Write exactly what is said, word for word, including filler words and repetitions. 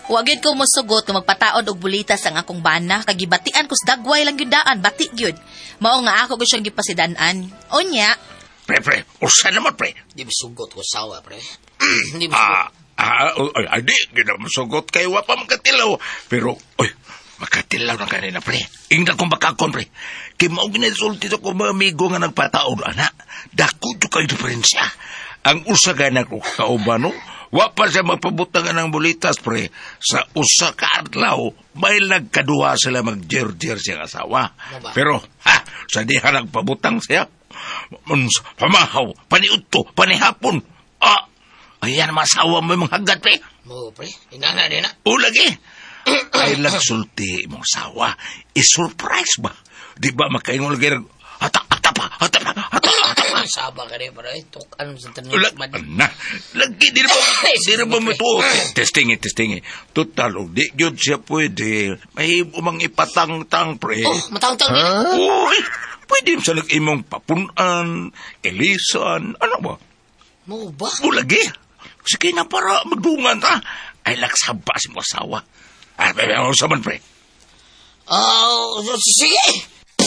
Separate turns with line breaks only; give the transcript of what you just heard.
Wagid ko mosugot kung magpataod og bulitas ang akong bana, kagibatian ko sa dagway lang yun daan, bati yun. Mao nga ako ko siyang gipasidanan. Onya.
Pre, pre, usa naman, pre.
Di masugot ko sawa, pre. Di masugot.
Ah, ah, ay, ay, di, di na masugot kayo, wa pa makatilaw. Pero, oy, makatilaw na kanina, pre. Ingda kong makakon, pre. Kaya maong ginasulti sa kong mga amigo nga nagpataod, anak. Dako dyo kayo diferensya. Ang usa gana ko kaubano, wa pa siya mapabutangan ng bulitas, pre. Sa usa ka adlaw, may nagkaduha sila mag-jer-jer siyang asawa.
Diba?
Pero, ha, sa diha nagpabutang siya, pamahaw, paniudto, panihapon. Ah, ayan masawa mo yung mga hagat, pre.
Mo, pre. Inana din na.
O, lagi. Ay nagsulti mong sawa. I-surprise ba? Di ba makaingon lagi nag... Hata, hata pa, hata pa, hata, hata pa.
Saba ka rin, pre. Tukan sa tanong.
Lag, na, lagi, di na ba, di na ba mo ito? Testing it, testing it. Total, o, di yun siya pwede. May umang ipatang-tang, pre.
Oh, matang-tang din.
Uy, pwede sa nag-imong papunan, ilisan, ano ba?
Mo ba?
O, lagi. Sige na para magdungan ta. Ay, laksaba si mo asawa. Ay, may may saman, pre.
Oh, sige.